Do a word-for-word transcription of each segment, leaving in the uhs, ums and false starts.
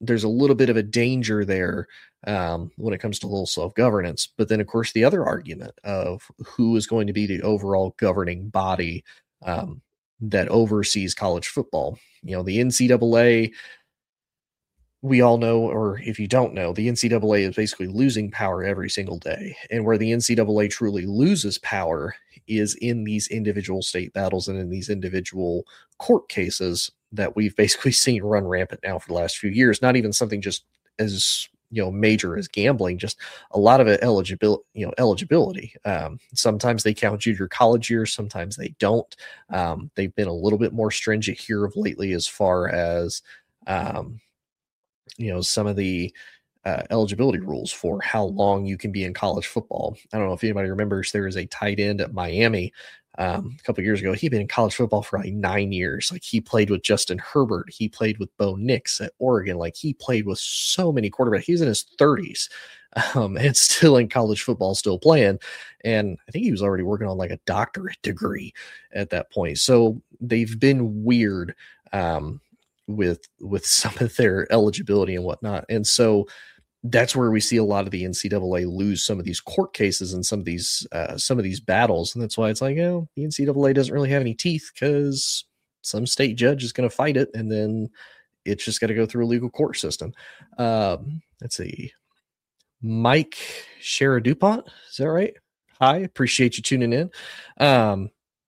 there's a little bit of a danger there um, when it comes to little self-governance. But then, of course, the other argument of who is going to be the overall governing body um, that oversees college football. You know, the N C double A, we all know, or if you don't know, the N C double A is basically losing power every single day. And where the N C double A truly loses power is in these individual state battles and in these individual court cases that we've basically seen run rampant now for the last few years. Not even something just as, you know, major as gambling, just a lot of it eligibility, you know, eligibility. Um, sometimes they count junior college years, sometimes they don't. Um, they've been a little bit more stringent here of lately as far as, um, you know, some of the uh, eligibility rules for how long you can be in college football. I don't know if anybody remembers, there was a tight end at Miami um, a couple of years ago. He'd been in college football for like nine years. Like he played with Justin Herbert. He played with Bo Nix at Oregon. Like he played with so many quarterbacks. He's in his thirties um, and still in college football, still playing. And I think he was already working on like a doctorate degree at that point. So they've been weird um, with with some of their eligibility and whatnot. And so that's where we see a lot of the N C double A lose some of these court cases and some of these uh, some of these battles. And that's why it's like, oh, the N C double A doesn't really have any teeth because some state judge is going to fight it, and then it's just got to go through a legal court system. Um, let's see. Mike Shara DuPont, is that right? Hi, appreciate you tuning in. Um,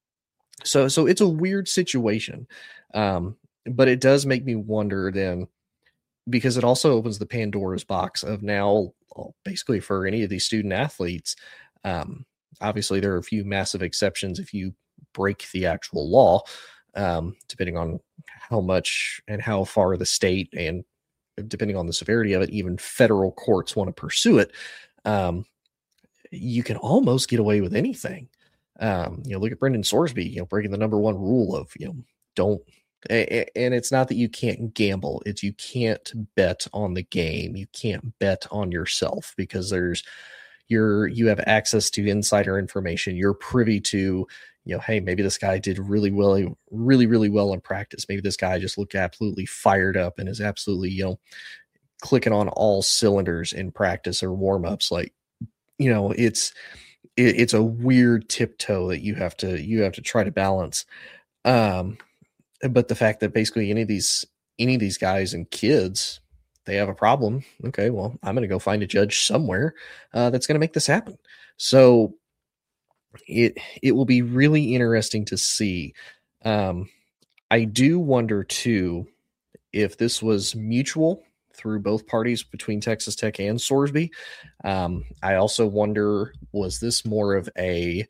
so so it's a weird situation. Um, but it does make me wonder then, because it also opens the Pandora's box of now, basically for any of these student athletes, um, obviously there are a few massive exceptions if you break the actual law, um, depending on how much and how far the state and depending on the severity of it, even federal courts want to pursue it. Um, you can almost get away with anything. Um, you know, look at Brendan Sorsby, you know, breaking the number one rule of, you know, don't, and it's not that you can't gamble. It's you can't bet on the game. You can't bet on yourself because there's you're you have access to insider information. You're privy to, you know, hey, maybe this guy did really well, really, really well in practice. Maybe this guy just looked absolutely fired up and is absolutely, you know, clicking on all cylinders in practice or warm-ups. Like, you know, it's it, it's a weird tiptoe that you have to you have to try to balance. Um But the fact that basically any of these any of these guys and kids, they have a problem. Okay, well, I'm going to go find a judge somewhere uh, that's going to make this happen. So it it will be really interesting to see. Um, I do wonder too if this was mutual through both parties between Texas Tech and Sorsby. Um, I also wonder, was this more of a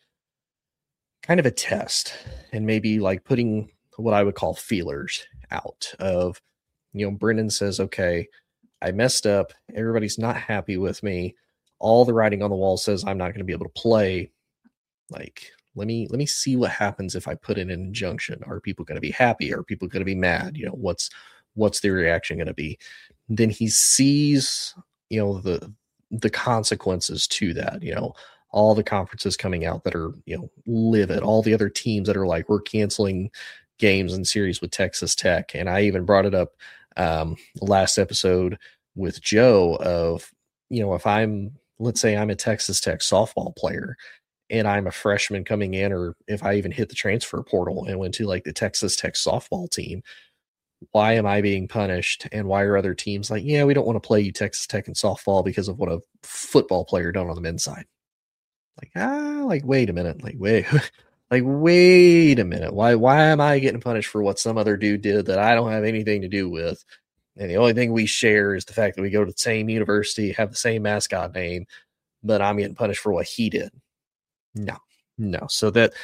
kind of a test and maybe like putting what I would call feelers out of, you know, Brendan says, okay, I messed up. Everybody's not happy with me. All the writing on the wall says I'm not going to be able to play. Like, let me, let me see what happens if I put in an injunction. Are people going to be happy? Are people going to be mad? You know, what's, what's their reaction going to be? Then he sees, you know, the, the consequences to that, you know, all the conferences coming out that are, you know, livid, all the other teams that are like, we're canceling games and series with Texas Tech. And I even brought it up um, last episode with Joe of, you know, if I'm, let's say I'm a Texas Tech softball player and I'm a freshman coming in, or if I even hit the transfer portal and went to like the Texas Tech softball team, why am I being punished? And why are other teams like, yeah, we don't want to play you Texas Tech in softball because of what a football player done on the men's side? Like, ah, like, wait a minute, like, wait, like, wait a minute. Why, why am I getting punished for what some other dude did that I don't have anything to do with? And the only thing we share is the fact that we go to the same university, have the same mascot name, but I'm getting punished for what he did. No, no. So that,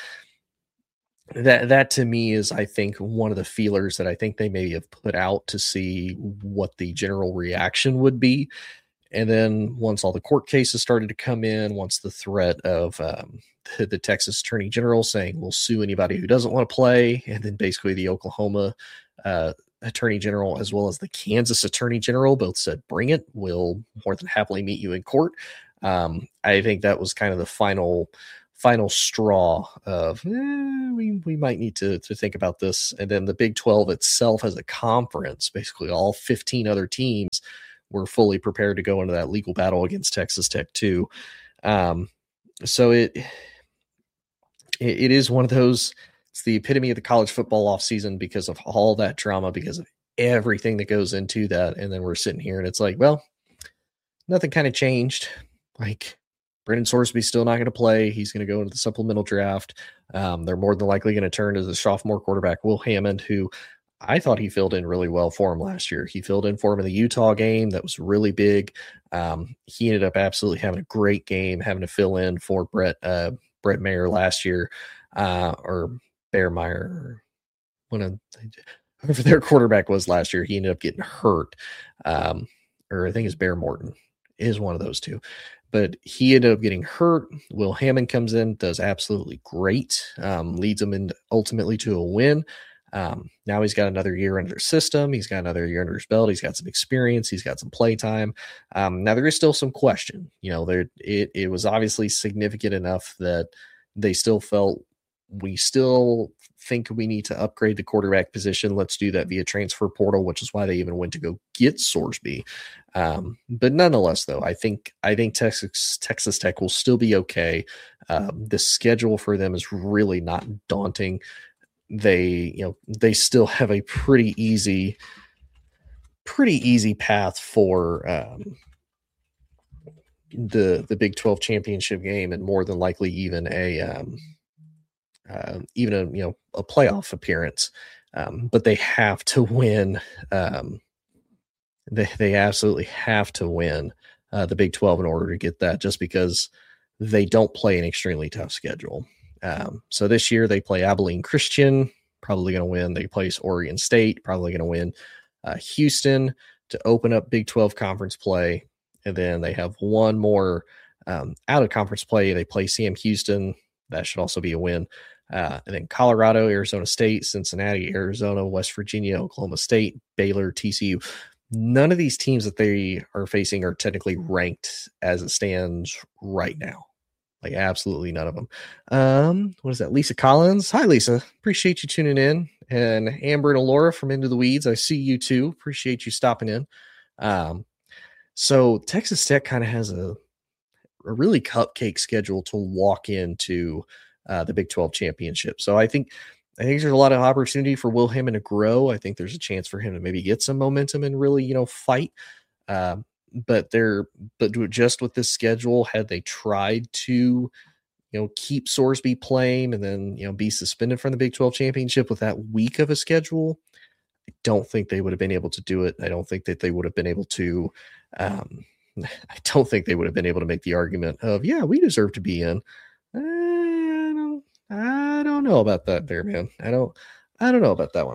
that, that to me is, I think, one of the feelers that I think they maybe have put out to see what the general reaction would be. And then once all the court cases started to come in, once the threat of um, the, the Texas Attorney General saying we'll sue anybody who doesn't want to play, and then basically the Oklahoma uh, Attorney General as well as the Kansas Attorney General both said, bring it, we'll more than happily meet you in court. Um, I think that was kind of the final final straw of eh, we we might need to to think about this. And then the Big twelve itself as a conference, basically all fifteen other teams were fully prepared to go into that legal battle against Texas Tech too. Um, so it, it it is one of those. It's the epitome of the college football offseason because of all that drama, because of everything that goes into that. And then we're sitting here and it's like, well, nothing kind of changed. Like Brendan Sorsby's still not going to play. He's going to go into the supplemental draft. Um, they're more than likely going to turn to the sophomore quarterback, Will Hammond, who I thought he filled in really well for him last year. He filled in for him in the Utah game. That was really big. Um, he ended up absolutely having a great game, having to fill in for Brett, uh, Brett Mayer last year, uh, or Bear Meyer, one of whoever their quarterback was last year. He ended up getting hurt. Um, or I think it's Bear Morton is one of those two. But he ended up getting hurt. Will Hammond comes in, does absolutely great, um, leads them in ultimately to a win. Um, now he's got another year under his system. He's got another year under his belt. He's got some experience. He's got some play time. Um, now there is still some question. You know, there it it was obviously significant enough that they still felt we still think we need to upgrade the quarterback position. Let's do that via transfer portal, which is why they even went to go get Sorsby. Um, but nonetheless, though, I think I think Texas Texas Tech will still be okay. Um, the schedule for them is really not daunting. They, you know, they still have a pretty easy, pretty easy path for um, the the Big twelve championship game, and more than likely even a um, uh, even a you know a playoff appearance. Um, but they have to win. Um, they they absolutely have to win uh, the Big twelve in order to get that, just because they don't play an extremely tough schedule. Um, so this year they play Abilene Christian, probably going to win. They place Oregon State, probably going to win. Uh, Houston to open up Big twelve conference play. And then they have one more um, out of conference play. They play Sam Houston. That should also be a win. Uh, and then Colorado, Arizona State, Cincinnati, Arizona, West Virginia, Oklahoma State, Baylor, T C U. None of these teams that they are facing are technically ranked as it stands right now. Like absolutely none of them. Um, what is that? Lisa Collins. Hi, Lisa. Appreciate you tuning in. And Amber and Alora from Into the Weeds. I see you too. Appreciate you stopping in. Um, so Texas Tech kind of has a, a really cupcake schedule to walk into uh, the Big twelve championship. So I think I think there's a lot of opportunity for Will Hammond to grow. I think there's a chance for him to maybe get some momentum and really, you know, fight. Um, But they're but just with this schedule, had they tried to, you know, keep Sorsby playing and then, you know, be suspended from the Big twelve championship with that weak of a schedule, I don't think they would have been able to do it. I don't think that they would have been able to. Um, I don't think they would have been able to make the argument of, yeah, we deserve to be in. I don't, I don't know about that there, man. I don't, I don't know about that one.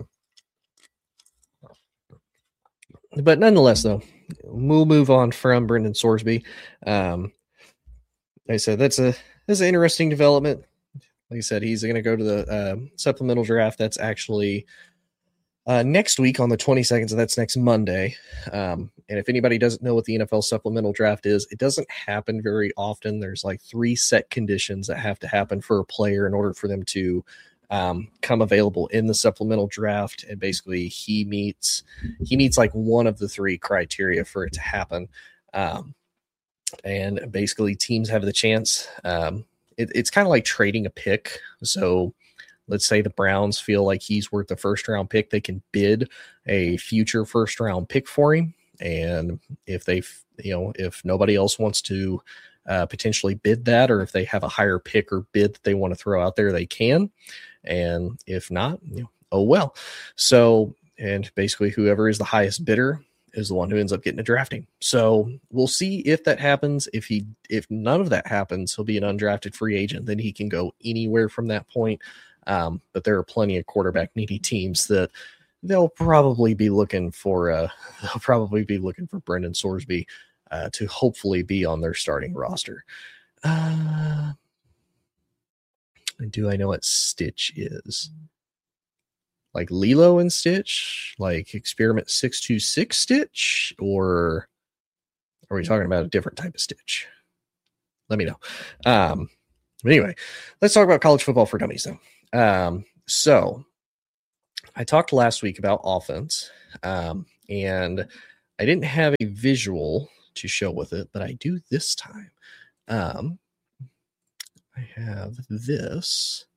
But nonetheless, though, we'll move on from Brendan Sorsby. Um, like I said, that's a that's an interesting development. Like I said, he's going to go to the uh, supplemental draft. That's actually uh, next week on the twenty-second, so that's next Monday. Um, and if anybody doesn't know what the N F L supplemental draft is, it doesn't happen very often. There's like three set conditions that have to happen for a player in order for them to um, come available in the supplemental draft. And basically he meets, he meets like one of the three criteria for it to happen. Um, and basically teams have the chance. Um, it, it's kind of like trading a pick. So let's say the Browns feel like he's worth the first round pick. They can bid a future first round pick for him. And if they, you know, if nobody else wants to uh, potentially bid that, or if they have a higher pick or bid that they want to throw out there, they can. And if not, you know, oh well. So, and basically whoever is the highest bidder is the one who ends up getting a drafting. So we'll see if that happens. If he, if none of that happens, he'll be an undrafted free agent. Then he can go anywhere from that point. Um, but there are plenty of quarterback needy teams that they'll probably be looking for. Uh, they'll probably be looking for Brendan Sorsby uh, to hopefully be on their starting roster. Uh, do I know what Stitch is? Like Lilo and Stitch, like Experiment six two six Stitch, or are we talking about a different type of Stitch? Let me know. Um, But anyway, let's talk about college football for dummies, though. Um, so I talked last week about offense, um, and I didn't have a visual to show with it, but I do this time. Um, I have this.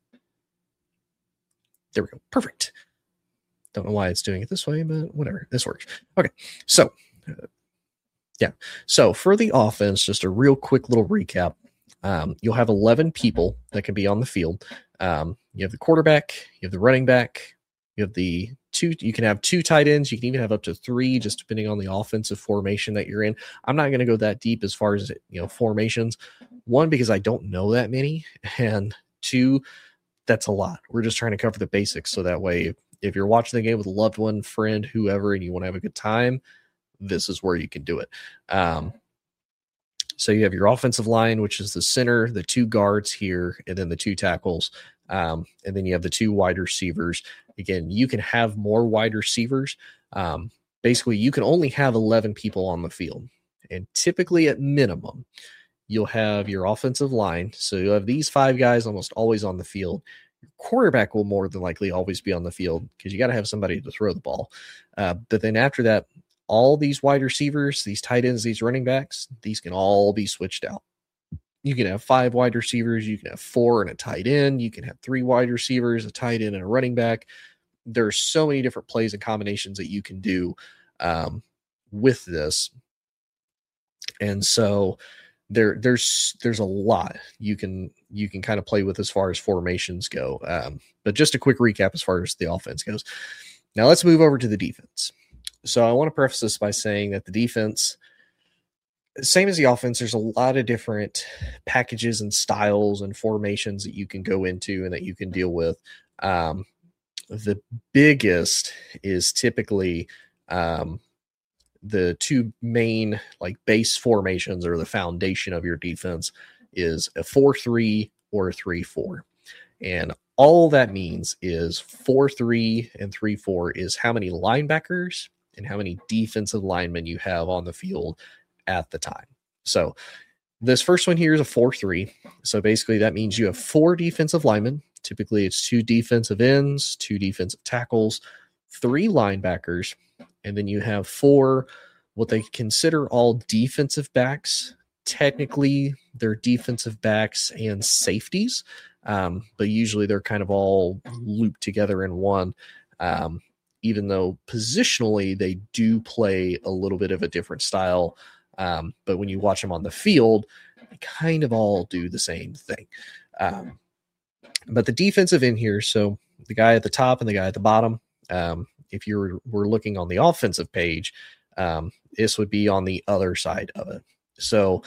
There we go. Perfect. Don't know why it's doing it this way, but whatever. This works. Okay. So, uh, yeah. So for the offense, just a real quick little recap. Um, you'll have eleven people that can be on the field. Um, you have the quarterback, you have the running back, you have the two, you can have two tight ends. You can even have up to three, just depending on the offensive formation that you're in. I'm not going to go that deep as far as, you know, formations. One, because I don't know that many. And two, that's a lot. We're just trying to cover the basics. So that way, if you're watching the game with a loved one, friend, whoever, and you want to have a good time, this is where you can do it. Um, so you have your offensive line, which is the center, the two guards here, and then the two tackles. Um, and then you have the two wide receivers. Again, you can have more wide receivers. Um, basically, you can only have eleven people on the field. And typically at minimum, you'll have your offensive line. So you'll have these five guys almost always on the field. Your quarterback will more than likely always be on the field because you got to have somebody to throw the ball. Uh, but then after that, all these wide receivers, these tight ends, these running backs, these can all be switched out. You can have five wide receivers. You can have four and a tight end. You can have three wide receivers, a tight end, and a running back. There's so many different plays and combinations that you can do um, with this. And so there, there's there's a lot you can you can kind of play with as far as formations go. Um, but just a quick recap as far as the offense goes. Now let's move over to the defense. So I want to preface this by saying that the defense, same as the offense, there's a lot of different packages and styles and formations that you can go into and that you can deal with. Um, the biggest is typically um, the two main like base formations or the foundation of your defense is a four three or a three four. And all that means is four three and three four is how many linebackers and how many defensive linemen you have on the field at the time. So this first one here is a four three. So basically that means you have four defensive linemen. Typically it's two defensive ends, two defensive tackles, three linebackers, and then you have four what they consider all defensive backs. Technically they're defensive backs and safeties, um, but usually they're kind of all looped together in one. Um, even though positionally they do play a little bit of a different style. Um, but when you watch them on the field, they kind of all do the same thing. Um, but the defensive end here, so the guy at the top and the guy at the bottom, um, if you were, were looking on the offensive page, um, this would be on the other side of it. So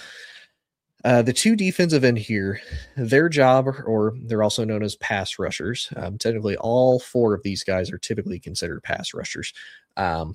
Uh, the two defensive end here, their job, or they're also known as pass rushers. Um, technically, all four of these guys are typically considered pass rushers. Um,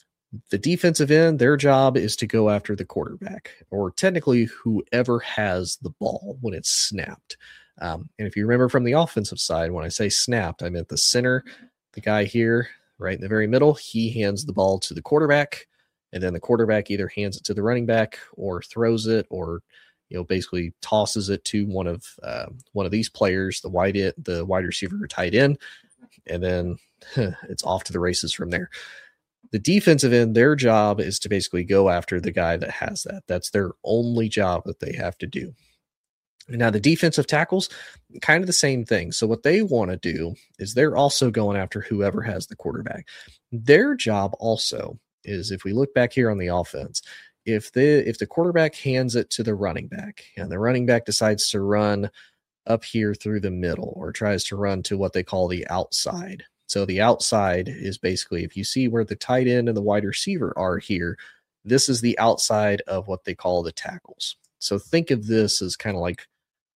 the defensive end, their job is to go after the quarterback, or technically whoever has the ball when it's snapped. Um, and if you remember from the offensive side, when I say snapped, I meant the center, the guy here, right in the very middle, he hands the ball to the quarterback, and then the quarterback either hands it to the running back or throws it or you know, basically tosses it to one of uh, one of these players, the wide it, the wide receiver or tight end, and then huh, it's off to the races from there. The defensive end, their job is to basically go after the guy that has that. That's their only job that they have to do. Now, the defensive tackles, kind of the same thing. So what they want to do is they're also going after whoever has the quarterback. Their job also is, if we look back here on the offense, If the if the quarterback hands it to the running back and the running back decides to run up here through the middle or tries to run to what they call the outside. So the outside is basically, if you see where the tight end and the wide receiver are here, this is the outside of what they call the tackles. So think of this as kind of like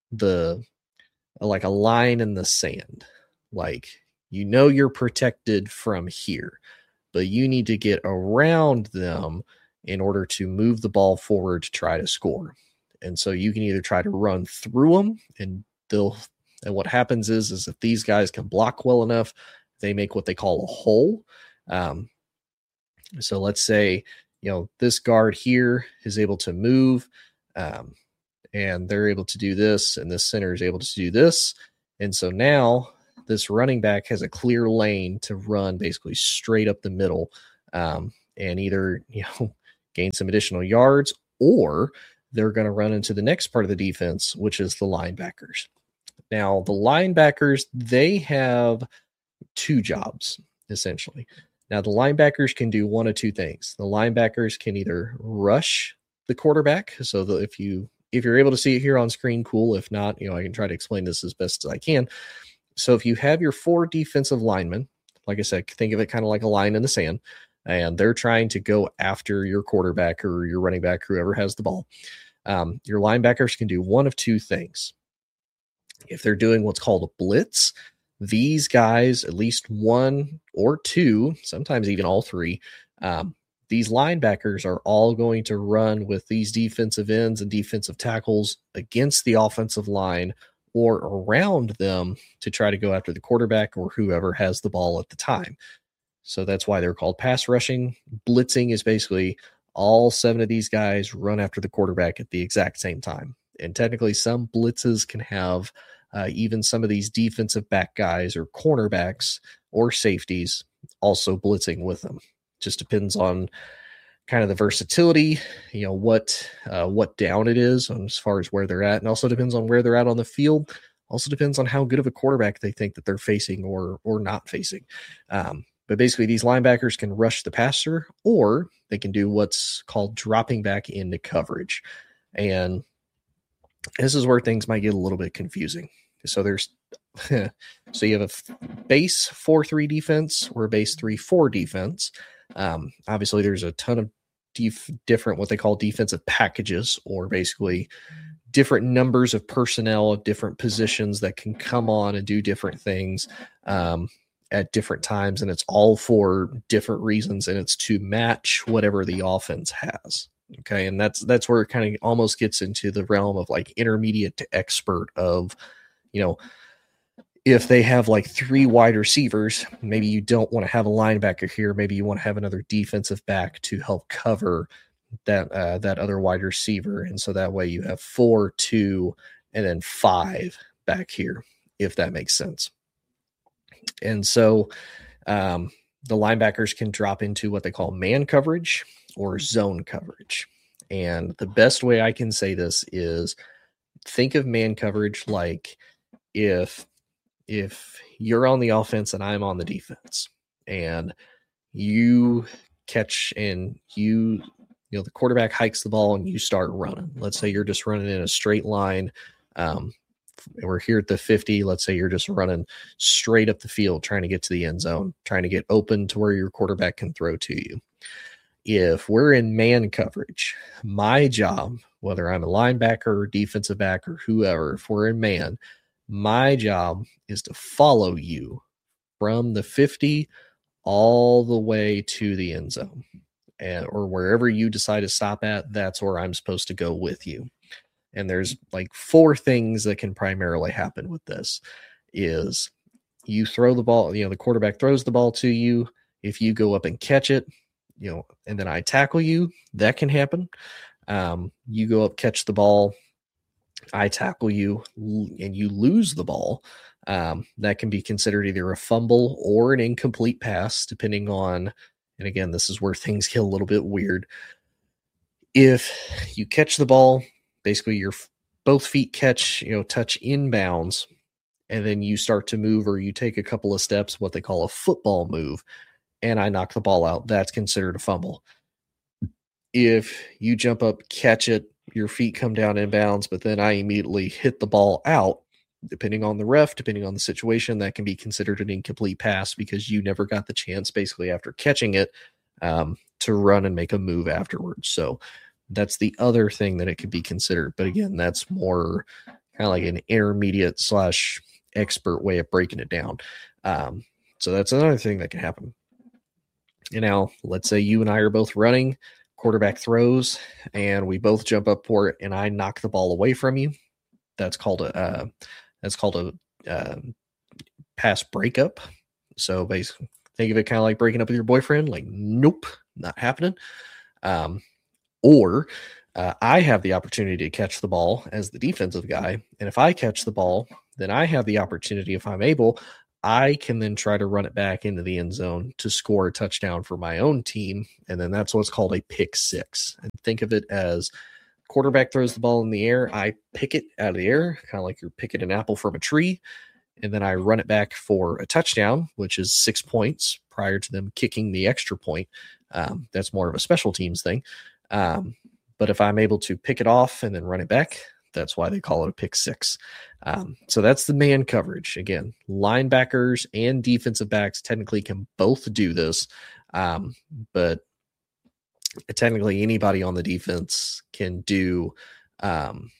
the like a line in the sand. Like, you know, you're protected from here, but you need to get around them in order to move the ball forward to try to score. And so you can either try to run through them and they'll, and what happens is, is if these guys can block well enough, they make what they call a hole. Um, so let's say, you know, this guard here is able to move, um, and they're able to do this, and this center is able to do this. And so now this running back has a clear lane to run basically straight up the middle, um, and either, you know, gain some additional yards, or they're going to run into the next part of the defense, which is the linebackers. Now, the linebackers, they have two jobs, essentially. Now, the linebackers can do one of two things. The linebackers can either rush the quarterback. So that if you if you're able to see it here on screen, cool. If not, you know, I can try to explain this as best as I can. So if you have your four defensive linemen, like I said, think of it kind of like a line in the sand, and they're trying to go after your quarterback or your running back, whoever has the ball. Um, your linebackers can do one of two things. If they're doing what's called a blitz, these guys, at least one or two, sometimes even all three, um, these linebackers are all going to run with these defensive ends and defensive tackles against the offensive line or around them to try to go after the quarterback or whoever has the ball at the time. So that's why they're called pass rushing. Blitzing is basically all seven of these guys run after the quarterback at the exact same time. And technically some blitzes can have uh, even some of these defensive back guys or cornerbacks or safeties also blitzing with them. Just depends on kind of the versatility, you know, what uh, what down it is on as far as where they're at, and also depends on where they're at on the field. Also depends on how good of a quarterback they think that they're facing or or not facing. Um, but basically, these linebackers can rush the passer, or they can do what's called dropping back into coverage. And this is where things might get a little bit confusing. So there's so you have a base four three defense or a base three four defense. Um, obviously, there's a ton of def- different what they call defensive packages, or basically different numbers of personnel of different positions that can come on and do different things um, at different times. And it's all for different reasons, and it's to match whatever the offense has. Okay. And that's, that's where it kind of almost gets into the realm of like intermediate to expert of, you know, if they have like three wide receivers, maybe you don't want to have a linebacker here. Maybe you want to have another defensive back to help cover that, uh, that other wide receiver. And so that way you have four, two, and then five back here, if that makes sense. And so um, the linebackers can drop into what they call man coverage or zone coverage. And the best way I can say this is think of man coverage like if if you're on the offense and I'm on the defense, and you catch and you you know the quarterback hikes the ball and you start running. Let's say you're just running in a straight line. Um, we're here at the fifty. Let's say you're just running straight up the field, trying to get to the end zone, trying to get open to where your quarterback can throw to you. If we're in man coverage, my job, whether I'm a linebacker or defensive back or whoever, if we're in man, my job is to follow you from the fifty all the way to the end zone, and or wherever you decide to stop at, that's where I'm supposed to go with you. And there's like four things that can primarily happen with this is you throw the ball, you know, the quarterback throws the ball to you. If you go up and catch it, you know, and then I tackle you, that can happen. Um, you go up, catch the ball, I tackle you, and you lose the ball. Um, that can be considered either a fumble or an incomplete pass, depending on, and again, this is where things get a little bit weird. If you catch the ball, basically your both feet catch, you know, touch inbounds, and then you start to move or you take a couple of steps, what they call a football move, and I knock the ball out, that's considered a fumble. If you jump up, catch it, your feet come down inbounds, but then I immediately hit the ball out, depending on the ref, depending on the situation, that can be considered an incomplete pass because you never got the chance basically after catching it um, to run and make a move afterwards. So that's the other thing that it could be considered. But again, that's more kind of like an intermediate slash expert way of breaking it down. Um, so that's another thing that can happen. And now let's say you and I are both running, quarterback throws, and we both jump up for it, and I knock the ball away from you. That's called a uh, that's called a uh, pass breakup. So basically, think of it kind of like breaking up with your boyfriend. Like, nope, not happening. Um, or Uh, I have the opportunity to catch the ball as the defensive guy. And if I catch the ball, then I have the opportunity, if I'm able, I can then try to run it back into the end zone to score a touchdown for my own team. And then that's what's called a pick six. And think of it as quarterback throws the ball in the air. I pick it out of the air, kind of like you're picking an apple from a tree. And then I run it back for a touchdown, which is six points prior to them kicking the extra point. Um, that's more of a special teams thing. Um, but if I'm able to pick it off and then run it back, that's why they call it a pick six. Um, so that's the man coverage. Again, linebackers and defensive backs technically can both do this. Um, but technically anybody on the defense can do, um,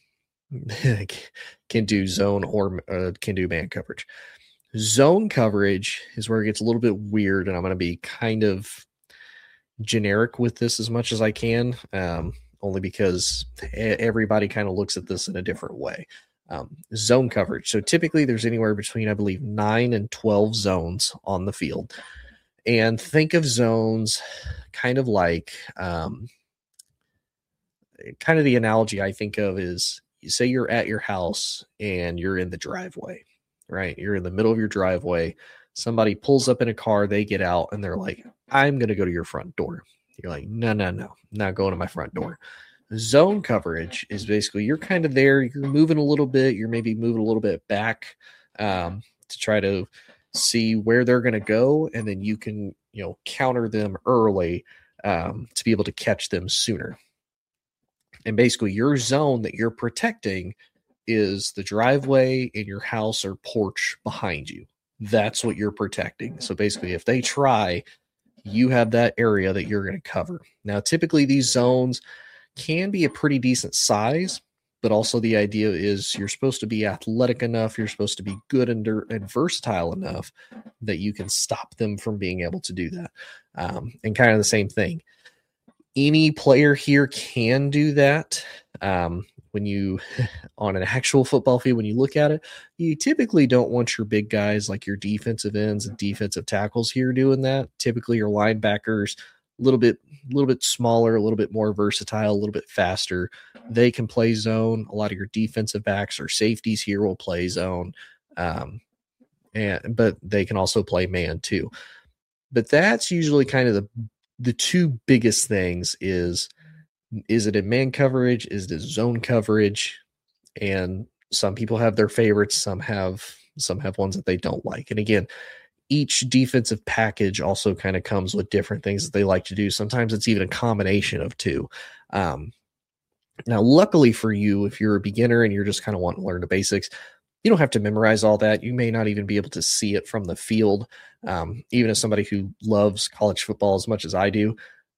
can do zone or uh, can do man coverage. Zone coverage is where it gets a little bit weird, and I'm going to be kind of generic with this as much as I can, um, only because everybody kind of looks at this in a different way. Um, zone coverage. So typically there's anywhere between, I believe, nine and twelve zones on the field. And think of zones kind of like, um, kind of the analogy I think of is, you say you're at your house and you're in the driveway, right? You're in the middle of your driveway. Somebody pulls up in a car, they get out and they're like, I'm going to go to your front door. You're like, no, no, no, not going to my front door. Zone coverage is basically you're kind of there. You're moving a little bit. You're maybe moving a little bit back um, to try to see where they're going to go. And then you can, you know, counter them early um, to be able to catch them sooner. And basically your zone that you're protecting is the driveway in your house or porch behind you. That's what you're protecting. So basically if they try, you have that area that you're going to cover. Now, typically these zones can be a pretty decent size, but also the idea is you're supposed to be athletic enough. You're supposed to be good and, and versatile enough that you can stop them from being able to do that. Um, and kind of the same thing. Any player here can do that. Um, when you, on an actual football field, when you look at it, you typically don't want your big guys like your defensive ends and defensive tackles here doing that. Typically your linebackers, a little bit, a little bit smaller, a little bit more versatile, a little bit faster. They can play zone. A lot of your defensive backs or safeties here will play zone. Um, and, but they can also play man too. But that's usually kind of the, the two biggest things is, is it a man coverage? Is it zone coverage? And some people have their favorites. Some have, some have ones that they don't like. And again, each defensive package also kind of comes with different things that they like to do. Sometimes it's even a combination of two. Um, now, luckily for you, if you're a beginner and you're just kind of wanting to learn the basics, you don't have to memorize all that. You may not even be able to see it from the field. Um, even as somebody who loves college football as much as I do,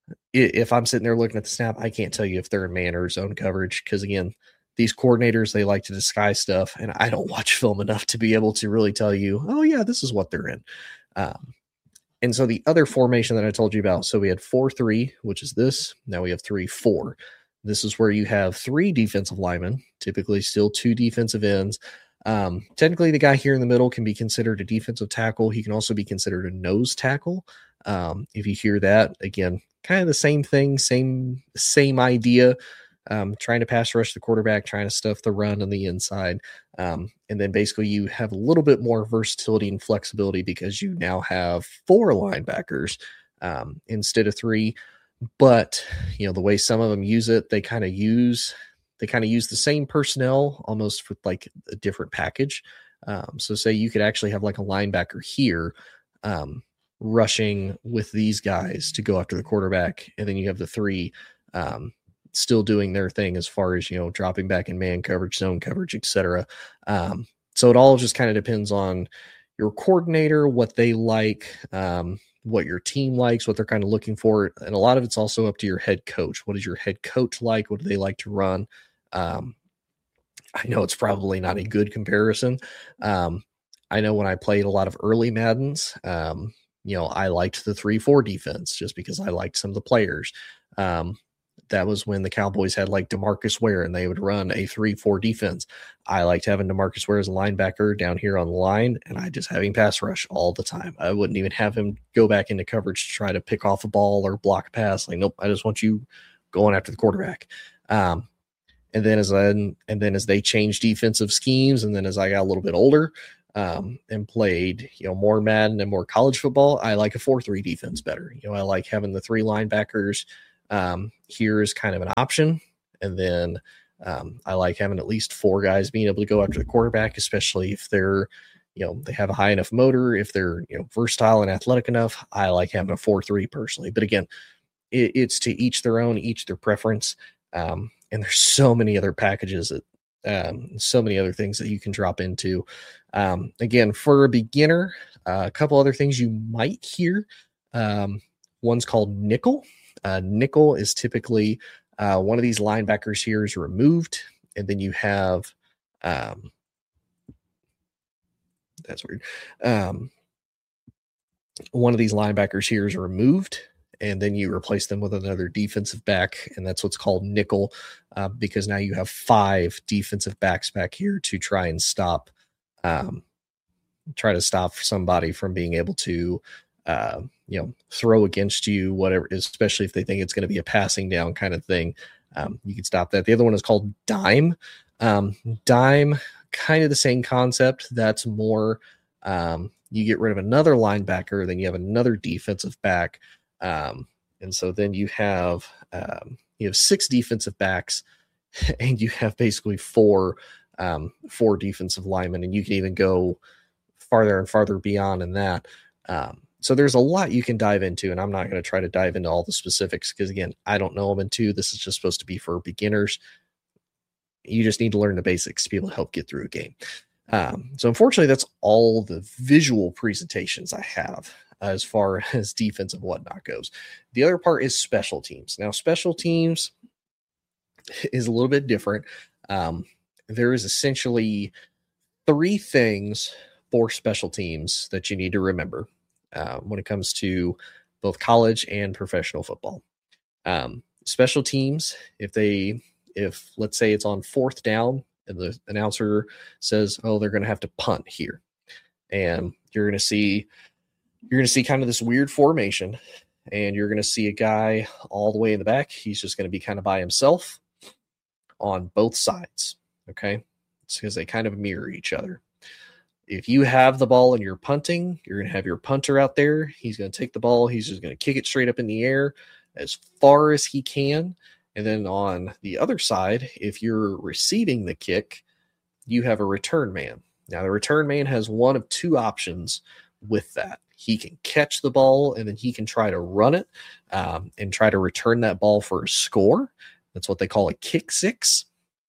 if I'm sitting there looking at the snap, I can't tell you if they're in man or zone coverage. Because again, these coordinators, they like to disguise stuff, and I don't watch film enough to be able to really tell you, oh yeah, this is what they're in. Um, and so the other formation that I told you about, so we had four three, which is this. Now we have three four. This is where you have three defensive linemen, typically still two defensive ends. Um, technically, the guy here in the middle can be considered a defensive tackle. He can also be considered a nose tackle. Um, if you hear that, again, kind of the same thing, same same idea. Um, trying to pass rush the quarterback, trying to stuff the run on the inside. Um, and then basically you have a little bit more versatility and flexibility because you now have four linebackers um, instead of three. But, you know, the way some of them use it, they kind of use, they kind of use the same personnel almost with like a different package. Um, so say you could actually have like a linebacker here um, rushing with these guys to go after the quarterback. And then you have the three um, still doing their thing as far as, you know, dropping back in man coverage, zone coverage, et cetera. Um, so it all just kind of depends on your coordinator, what they like, um, what your team likes, what they're kind of looking for. And a lot of it's also up to your head coach. What is your head coach like? What do they like to run? Um, I know it's probably not a good comparison. Um, I know when I played a lot of early Maddens, um, you know, I liked the three four defense just because I liked some of the players. Um, That was when the Cowboys had like DeMarcus Ware and they would run a three four defense. I liked having DeMarcus Ware as a linebacker down here on the line, and I just having pass rush all the time. I wouldn't even have him go back into coverage to try to pick off a ball or block a pass. Like, nope, I just want you going after the quarterback. Um, and then as I, and then as they changed defensive schemes, and then as I got a little bit older um, and played, you know, more Madden and more college football, I like a four three defense better. You know, I like having the three linebackers um, here is kind of an option, and then um, I like having at least four guys being able to go after the quarterback, especially if they're, you know, they have a high enough motor, if they're, you know, versatile and athletic enough. I like having a four three personally, but again, it, it's to each their own, each their preference. Um, and there's so many other packages that, um, so many other things that you can drop into. Um, again, for a beginner, uh, a couple other things you might hear. Um, one's called nickel. Uh, nickel is typically uh, one of these linebackers here is removed, and then you have, um, that's weird. Um, one of these linebackers here is removed, and then you replace them with another defensive back, and that's what's called nickel, uh, because now you have five defensive backs back here to try and stop, um, try to stop somebody from being able to, uh, you know, throw against you, whatever, especially if they think it's going to be a passing down kind of thing. Um, you can stop that. The other one is called dime. Um, dime, kind of the same concept. That's more, um, you get rid of another linebacker, then you have another defensive back. Um, and so then you have, um, you have six defensive backs and you have basically four, um, four defensive linemen, and you can even go farther and farther beyond in that. Um, so there's a lot you can dive into, and I'm not going to try to dive into all the specifics because, again, I don't know them into. This is just supposed to be for beginners. You just need to learn the basics to be able to help get through a game. Um, so unfortunately, that's all the visual presentations I have as far as defense and whatnot goes. The other part is special teams. Now, special teams is a little bit different. Um, there is essentially three things for special teams that you need to remember uh, when it comes to both college and professional football. Um, special teams, if they, if let's say it's on fourth down and the announcer says, oh, they're going to have to punt here. And you're going to see, you're going to see kind of this weird formation, and you're going to see a guy all the way in the back. He's just going to be kind of by himself on both sides. Okay. It's because they kind of mirror each other. If you have the ball and you're punting, you're going to have your punter out there. He's going to take the ball. He's just going to kick it straight up in the air as far as he can. And then on the other side, if you're receiving the kick, you have a return man. Now, the return man has one of two options with that. He can catch the ball, and then he can try to run it um, and try to return that ball for a score. That's what they call a kick six.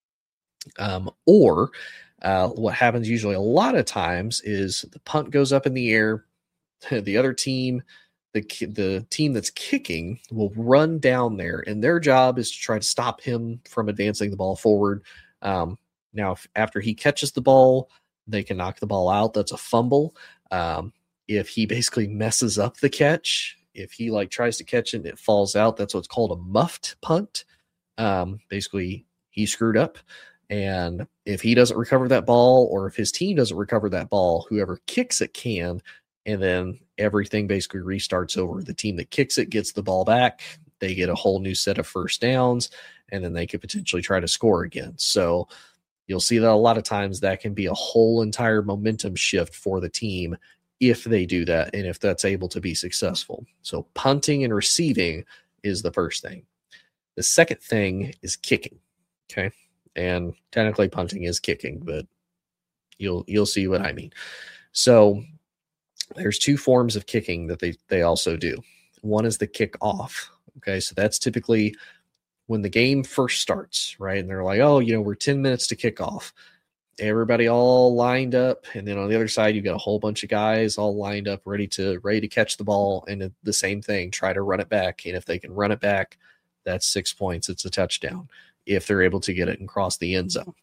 Um, or uh, what happens usually a lot of times is the punt goes up in the air. The other team, the the team that's kicking, will run down there, and their job is to try to stop him from advancing the ball forward. Um, now, if, after he catches the ball, they can knock the ball out. That's a fumble. Um, if he basically messes up the catch, if he like tries to catch it and it falls out, that's what's called a muffed punt. Um, basically, he screwed up. And if he doesn't recover that ball, or if his team doesn't recover that ball, whoever kicks it can, and then everything basically restarts over. The team that kicks it gets the ball back. They get a whole new set of first downs, and then they could potentially try to score again. So you'll see that a lot of times that can be a whole entire momentum shift for the team if they do that, and if that's able to be successful. So punting and receiving is the first thing. The second thing is kicking. Okay. And technically punting is kicking, but you'll you'll see what I mean. So there's two forms of kicking that they, they also do. One is the kick off. Okay, so that's typically when the game first starts, right? And they're like, oh, you know, we're ten minutes to kick off. Everybody all lined up, and then on the other side, you got a whole bunch of guys all lined up, ready to ready to catch the ball, and the same thing, try to run it back. And if they can run it back, that's six points. It's a touchdown if they're able to get it and cross the end zone.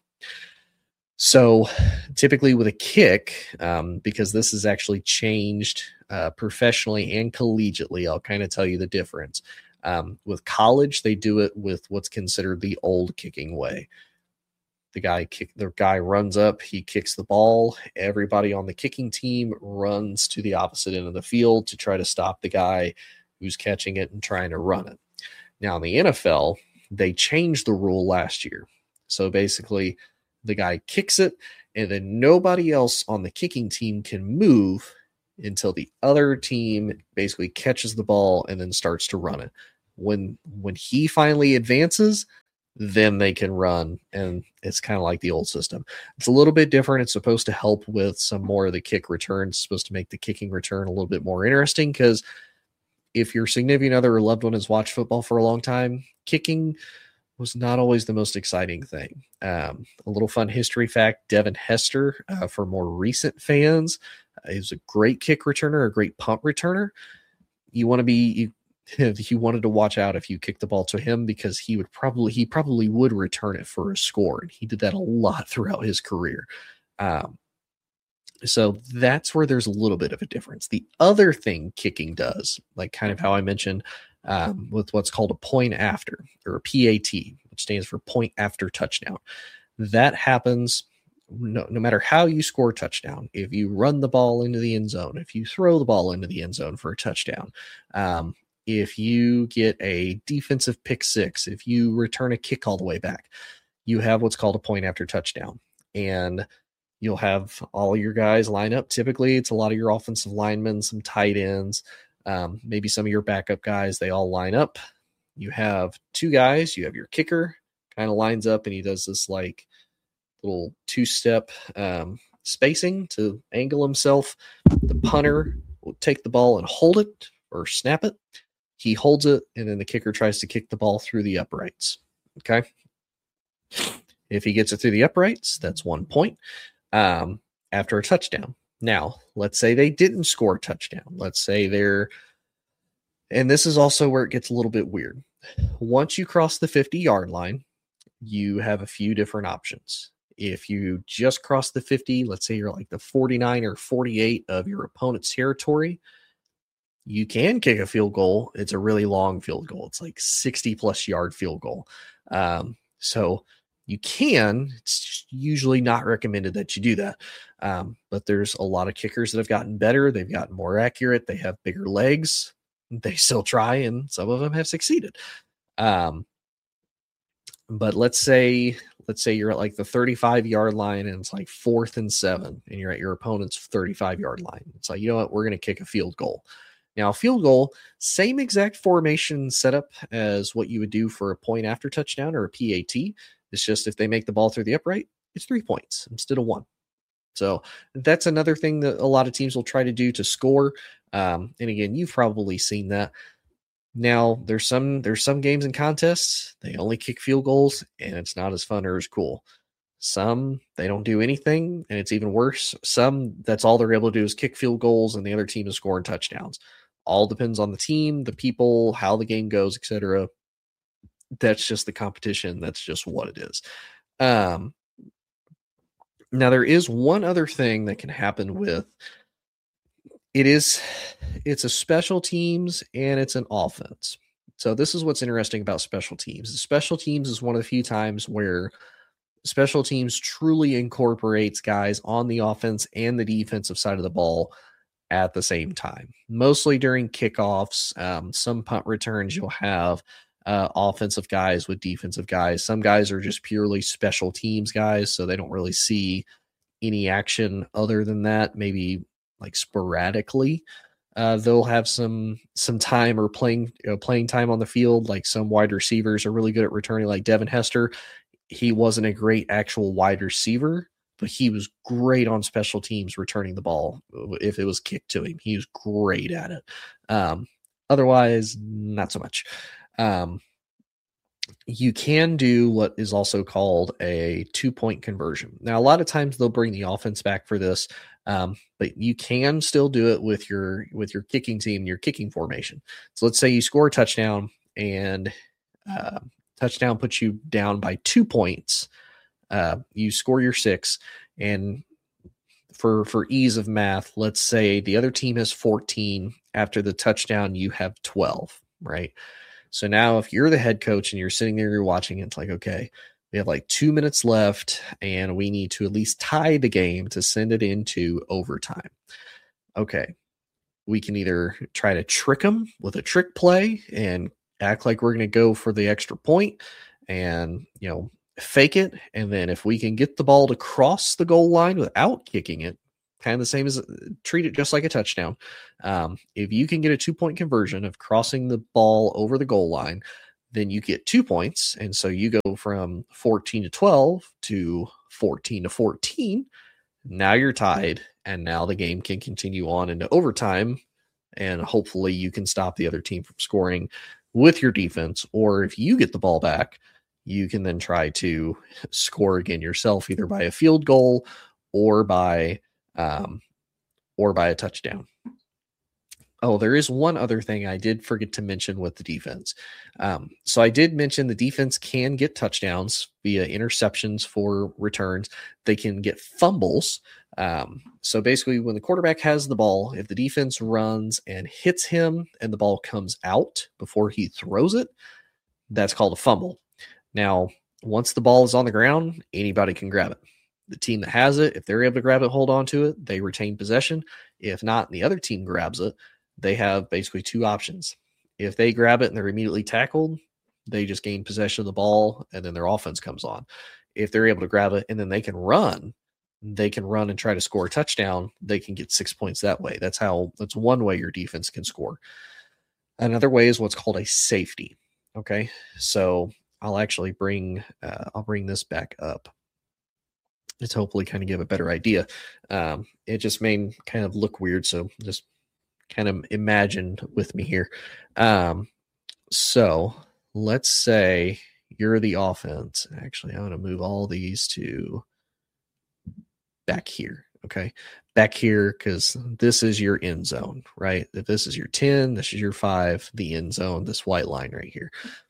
So typically with a kick, um, because this is actually changed uh, professionally and collegiately, I'll kind of tell you the difference. Um, with college, they do it with what's considered the old kicking way. The guy kick, the guy runs up, he kicks the ball. Everybody on the kicking team runs to the opposite end of the field to try to stop the guy who's catching it and trying to run it. Now in the N F L, they changed the rule last year. So basically, the guy kicks it, and then nobody else on the kicking team can move until the other team basically catches the ball and then starts to run it. When when he finally advances, then they can run, and it's kind of like the old system. It's a little bit different. It's supposed to help with some more of the kick return. It's supposed to make the kicking return a little bit more interesting, because if your significant other or loved one has watched football for a long time, kicking was not always the most exciting thing. Um, a little fun history fact, Devin Hester, uh, for more recent fans, uh, is a great kick returner, a great punt returner. You want to be... You, he wanted to watch out if you kick the ball to him, because he would probably he probably would return it for a score, and he did that a lot throughout his career. Um, so that's where there's a little bit of a difference. The other thing kicking does, like kind of how I mentioned um, with what's called a point after, or a P A T, which stands for point after touchdown. That happens no, no matter how you score a touchdown. If you run the ball into the end zone, if you throw the ball into the end zone for a touchdown, um, if you get a defensive pick six, if you return a kick all the way back, you have what's called a point after touchdown. And you'll have all your guys line up. Typically, it's a lot of your offensive linemen, some tight ends, um, maybe some of your backup guys. They all line up. You have two guys. You have your kicker, kind of lines up, and he does this like little two-step um, spacing to angle himself. The punter will take the ball and hold it or snap it. He holds it, and then the kicker tries to kick the ball through the uprights. Okay. If he gets it through the uprights, that's one point um, after a touchdown. Now, let's say they didn't score a touchdown. Let's say they're, and this is also where it gets a little bit weird. Once you cross the fifty-yard line, you have a few different options. If you just cross the fifty, let's say you're like the forty-nine or forty-eight of your opponent's territory, you can kick a field goal. It's a really long field goal. It's like sixty plus yard field goal. Um, so you can, it's usually not recommended that you do that. Um, but there's a lot of kickers that have gotten better. They've gotten more accurate. They have bigger legs. They still try, and some of them have succeeded. Um, but let's say, let's say you're at like the thirty-five yard line, and it's like fourth and seven, and you're at your opponent's thirty-five yard line. It's like, you know what, we're going to kick a field goal. Now, field goal, same exact formation setup as what you would do for a point after touchdown or a P A T. It's just if they make the ball through the upright, it's three points instead of one. So that's another thing that a lot of teams will try to do to score. Um, and again, you've probably seen that. Now, there's some there's some games and contests, they only kick field goals, and it's not as fun or as cool. Some, they don't do anything, and it's even worse. Some, that's all they're able to do is kick field goals, and the other team is scoring touchdowns. All depends on the team, the people, how the game goes, et cetera. That's just the competition. That's just what it is. Um, now, there is one other thing that can happen with it is it's a special teams and it's an offense. So this is what's interesting about special teams. Special teams is one of the few times where special teams truly incorporates guys on the offense and the defensive side of the ball at the same time. Mostly during kickoffs, um, some punt returns, you'll have uh, offensive guys with defensive guys. Some guys are just purely special teams guys, so they don't really see any action other than that. Maybe like sporadically, uh, they'll have some some time or playing you know, playing time on the field. Like some wide receivers are really good at returning, like Devin Hester. He wasn't a great actual wide receiver, but he was great on special teams returning the ball if it was kicked to him. He was great at it. Um, otherwise, not so much. Um, you can do what is also called a two-point conversion. Now, a lot of times they'll bring the offense back for this, um, but you can still do it with your with your kicking team, your kicking formation. So let's say you score a touchdown, and uh, touchdown puts you down by two points. Uh, you score your six, and for for ease of math, let's say the other team has fourteen. After the touchdown, you have twelve, right? So now if you're the head coach and you're sitting there, you're watching, it's like, okay, we have like two minutes left and we need to at least tie the game to send it into overtime. Okay, we can either try to trick them with a trick play and act like we're going to go for the extra point and, you know, fake it. And then if we can get the ball to cross the goal line without kicking it, kind of the same as treat it just like a touchdown. Um, if you can get a two point conversion of crossing the ball over the goal line, then you get two points. And so you go from fourteen to twelve to fourteen to fourteen. Now you're tied. And now the game can continue on into overtime. And hopefully you can stop the other team from scoring with your defense. Or if you get the ball back, you can then try to score again yourself, either by a field goal or by um, or by a touchdown. Oh, there is one other thing I did forget to mention with the defense. Um, so I did mention the defense can get touchdowns via interceptions for returns. They can get fumbles. Um, so basically, when the quarterback has the ball, if the defense runs and hits him and the ball comes out before he throws it, that's called a fumble. Now, once the ball is on the ground, anybody can grab it. The team that has it, if they're able to grab it, hold on to it, they retain possession. If not, and the other team grabs it, they have basically two options. If they grab it and they're immediately tackled, they just gain possession of the ball and then their offense comes on. If they're able to grab it and then they can run, they can run and try to score a touchdown. They can get six points that way. That's how, that's one way your defense can score. Another way is what's called a safety. Okay. So I'll actually bring, uh, I'll bring this back up. It's hopefully kind of give a better idea. Um, it just may kind of look weird. So just kind of imagine with me here. Um, so let's say you're the offense. Actually, I'm going to move all these to back here. Okay. Back here, because this is your end zone, right? If this is your ten, this is your five, the end zone, this white line right here.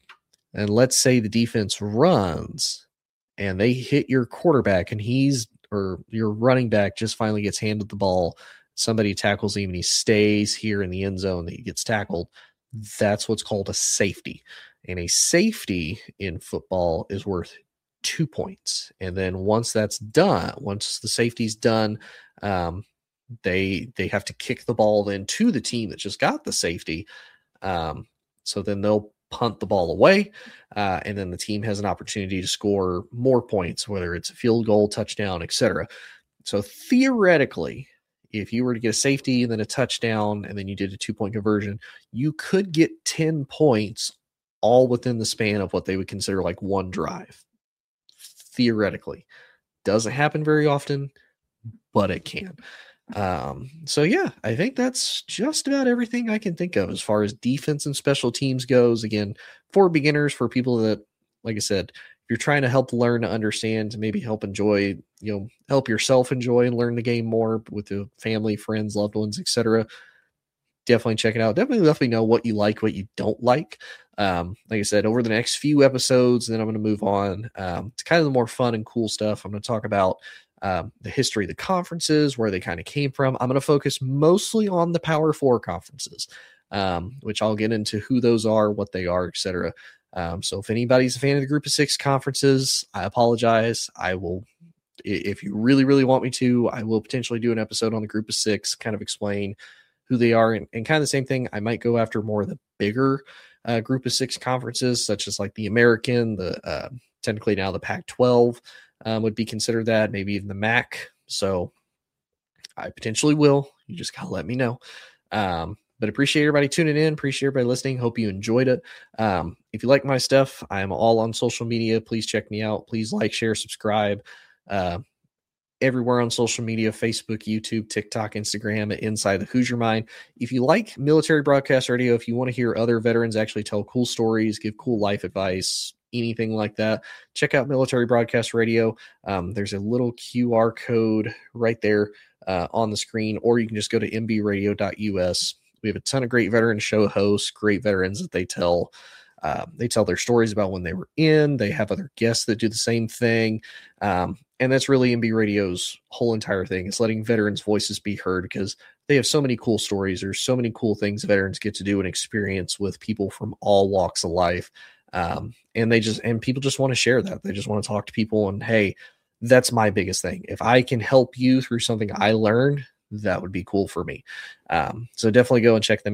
And let's say the defense runs and they hit your quarterback and he's, or your running back just finally gets handed the ball. Somebody tackles him and he stays here in the end zone that he gets tackled. That's what's called a safety. And a safety in football is worth two points. And then once that's done, once the safety's done, um, they they have to kick the ball then to the team that just got the safety. Um, so then they'll punt the ball away, uh, and then the team has an opportunity to score more points, whether it's a field goal, touchdown, et cetera. So theoretically, if you were to get a safety and then a touchdown and then you did a two-point conversion, you could get ten points all within the span of what they would consider like one drive. Theoretically. Doesn't happen very often, but it can. Um, so yeah, I think that's just about everything I can think of as far as defense and special teams goes. Again, for beginners, for people that, like I said, if you're trying to help learn to understand, maybe help enjoy, you know, help yourself enjoy and learn the game more with the family, friends, loved ones, et cetera. Definitely check it out. Definitely let me know what you like, what you don't like. Um, like I said, over the next few episodes, then I'm going to move on um, to kind of the more fun and cool stuff. I'm going to talk about um, the history of the conferences, where they kind of came from. I'm going to focus mostly on the Power Four conferences, um, which I'll get into who those are, what they are, et cetera. Um, so if anybody's a fan of the Group of Six conferences, I apologize. I will, if you really, really want me to, I will potentially do an episode on the Group of Six, kind of explain who they are, and, and kind of the same thing. I might go after more of the bigger uh, Group of Six conferences, such as like the American, the uh, technically now the Pac twelve um, would be considered that, maybe even the M A C. So I potentially will. You just gotta let me know. Um, But appreciate everybody tuning in. Appreciate everybody listening. Hope you enjoyed it. Um, if you like my stuff, I am all on social media. Please check me out. Please like, share, subscribe. Uh, everywhere on social media, Facebook, YouTube, TikTok, Instagram, at Inside the Hoosier Mind. If you like military broadcast radio, if you want to hear other veterans actually tell cool stories, give cool life advice, anything like that, check out Military Broadcast Radio. Um, there's a little Q R code right there uh, on the screen, or you can just go to m b radio dot u s. We have a ton of great veteran show hosts, great veterans that they tell. Uh, they tell their stories about when they were in. They have other guests that do the same thing. Um, and that's really M B Radio's whole entire thing, is letting veterans' voices be heard, because they have so many cool stories. There's so many cool things veterans get to do and experience with people from all walks of life. Um, and they just, and people just want to share that. They just want to talk to people, and hey, that's my biggest thing. If I can help you through something I learned, that would be cool for me. Um, so definitely go and check them out.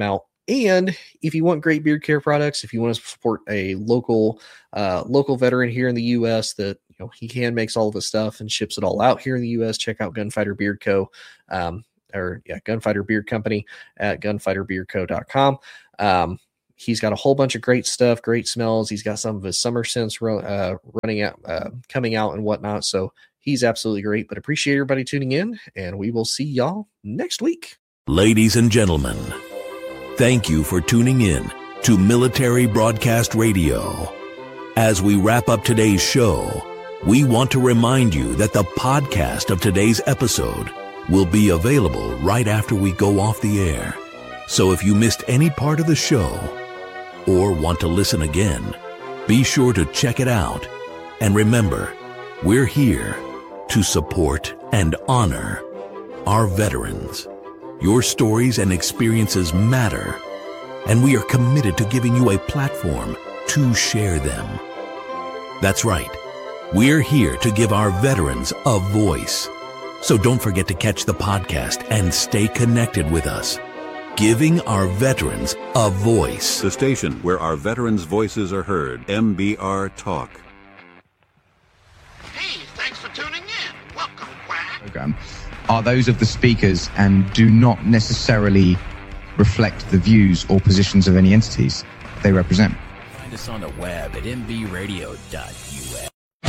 And if you want great beard care products, if you want to support a local uh, local veteran here in the U S that, you know, he hand makes all of his stuff and ships it all out here in the U S, check out Gunfighter Beard Co. Um, or yeah, Gunfighter Beard Company at gunfighter beard co dot com. Um, he's got a whole bunch of great stuff, great smells. He's got some of his summer scents uh, running out, uh, coming out and whatnot. So he's absolutely great, but appreciate everybody tuning in, and we will see y'all next week. Ladies and gentlemen, thank you for tuning in to Military Broadcast Radio. As we wrap up today's show, we want to remind you that the podcast of today's episode will be available right after we go off the air. So if you missed any part of the show or want to listen again, be sure to check it out. And remember, we're here to support and honor our veterans. Your stories and experiences matter, and we are committed to giving you a platform to share them. That's right. We're here to give our veterans a voice. So don't forget to catch the podcast and stay connected with us. Giving our veterans a voice. The station where our veterans' voices are heard. M B R Talk. Hey, thanks for tuning in. Welcome, Quack. Program are those of the speakers and do not necessarily reflect the views or positions of any entities they represent. Find us on the web at m b radio dot u s.